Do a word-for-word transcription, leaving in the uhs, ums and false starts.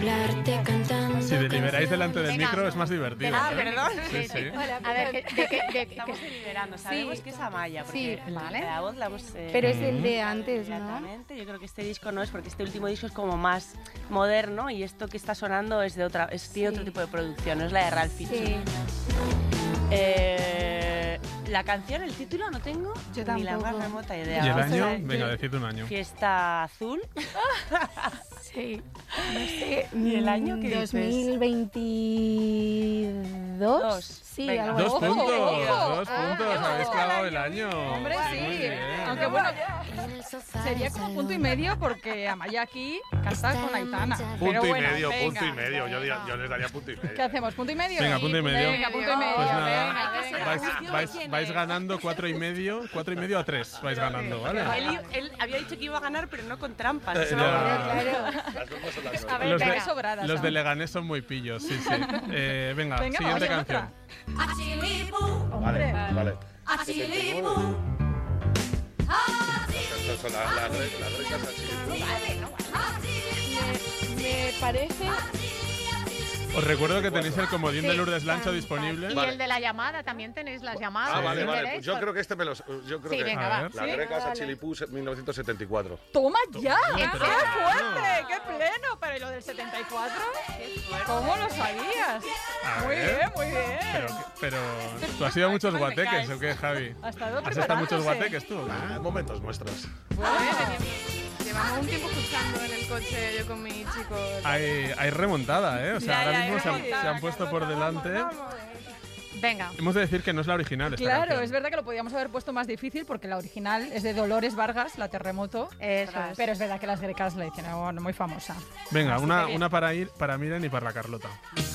Si deliberáis delante del Venga. micro es más divertido. Ah, ¿eh? perdón. Sí, sí. A ver, ¿de qué? de- de- Estamos que- deliberando, sabemos Sí. que es Amaya, porque Sí, vale. la voz la hemos... eh, Pero es el de antes, ¿no? Exactamente, yo creo que este disco no es, porque este último disco es como más moderno y esto que está sonando es de otra, es, tiene Sí. otro tipo de producción, no es la de Ralph Fiennes. Sí. Eh, la canción, el título no tengo Yo ni la más tampoco. remota ¿Y idea. el Vamos a año? ver. Venga, decid un año. Fiesta Azul. Sí. No sé. ¿Y el año qué dices? dos mil veintidós. Dos. Sí, Venga. algo Dos así. puntos, Ojo. dos puntos. Ah, Habéis clavado el año. Hombre, Muy sí. bien. Aunque bueno, sería como punto y medio porque Amaya aquí canta con Aitana. Pero Punto y bueno, medio, venga. punto y medio. Yo, diría- yo les daría punto y medio. ¿Qué hacemos? ¿Punto y medio? Venga, punto y medio. Venga, punto y medio. Pues nada, venga, venga. vais, vais, vais ganando cuatro y medio, cuatro y medio a tres vais ganando, ¿vale? Él, él había dicho que iba a ganar, pero no con trampas. Eh, Eso no. no- Las normas son las A normas. ver, Los venga, de, sobradas. los ¿no? de Leganés son muy pillos, sí, sí. Eh, venga, Venga, siguiente vamos a canción. otra. Vale, vale. Estas son las, las, re- las recas a Chilipú. Me parece... Os recuerdo que tenéis el comodín de Lourdes Lancho disponible. Y Vale. el de la llamada, también tenéis las llamadas. Ah, vale, si vale. queréis, Pues yo por- creo que este me lo... Yo creo Sí, que venga, A va. ver. Las grecas a Chilipú, mil novecientos setenta y cuatro. ¡Toma ya! ¡Qué pero- fuerte! ¡Qué pleno! Pero ¿y lo del setenta y cuatro? ¿Cómo lo sabías? A Muy ver. bien, muy bien. Pero, pero tú has ido a muchos guateques, ¿o qué, Javi? Ha estado ¿Has estado a muchos preparándose. guateques tú? Ah, momentos nuestros. Llevamos un tiempo escuchando en el coche yo con mi chico. Hay, hay remontada, ¿eh? O sea, Ya, ahora ya, mismo hay se han, remontada, se han puesto por delante. Venga. Hemos de decir que no es la original esta Claro, canción. es verdad que lo podíamos haber puesto más difícil porque la original es de Dolores Vargas, la Terremoto. Eso es. Pero es verdad que las grecas la hicieron muy famosa. Venga, Así una, que bien. una para ir, para Miren y para la Carlota.